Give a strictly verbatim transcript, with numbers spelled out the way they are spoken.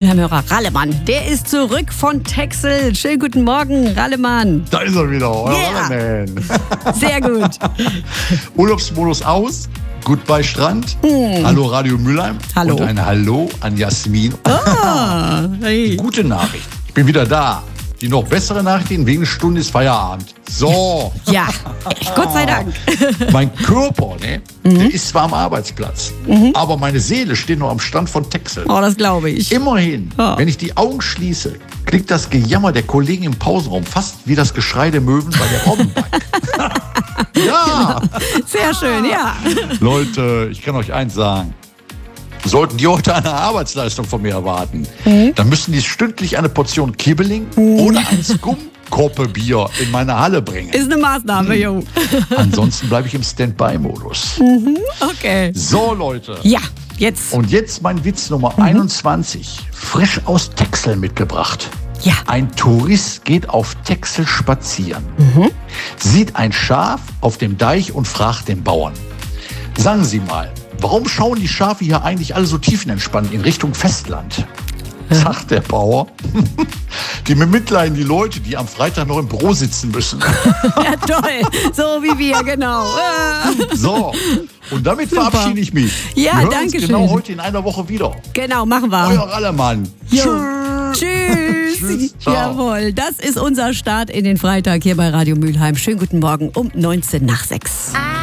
Mülheim-Hörer Rallemann. Der ist zurück von Texel. Schönen guten Morgen, Rallemann. Da ist er wieder, euer Yeah. Rallemann. Sehr gut. Urlaubsmodus aus. Goodbye Strand. Hm. Hallo Radio Mülheim. Hallo. Und ein Hallo an Jasmin. Ah, hey. Gute Nachricht. Ich bin wieder da. Die noch bessere Nachricht, in wenigen Stunden ist Feierabend. So. Ja, Gott sei Dank. Mein Körper, ne, mhm. der ist zwar am Arbeitsplatz, mhm. aber meine Seele steht noch am Strand von Texel. Oh, das glaube ich. Immerhin, oh. wenn ich die Augen schließe, klingt das Gejammer der Kollegen im Pausenraum fast wie das Geschrei der Möwen bei der Robbenbank. Ja. Genau. Sehr schön, ja. Leute, ich kann euch eins sagen. Sollten die heute eine Arbeitsleistung von mir erwarten, mhm. dann müssen die stündlich eine Portion Kibbeling mhm. oder ein Skum-Koppe-Bier in meine Halle bringen. Ist eine Maßnahme, mhm. jo. Ansonsten bleibe ich im Standby-Modus. Mhm. Okay. So, Leute. Ja, jetzt. Und jetzt mein Witz Nummer mhm. einundzwanzig. Frisch aus Texel mitgebracht. Ja. Ein Tourist geht auf Texel spazieren, Mhm. sieht ein Schaf auf dem Deich und fragt den Bauern: Sagen Sie mal, warum schauen die Schafe hier eigentlich alle so tiefenentspannt in Richtung Festland? Sagt der Bauer: Die bemitleiden die Leute, die am Freitag noch im Büro sitzen müssen. Ja, toll. So wie wir, genau. So, und damit Super. verabschiede ich mich. Ja, wir hören danke uns schön. genau heute in einer Woche wieder. Genau, machen wir. Euer Rallemann. Jo. Tschüss. Tschüss. Tschüss. Ciao. Jawohl, das ist unser Start in den Freitag hier bei Radio Mülheim. Schönen guten Morgen um neunzehn nach sechs.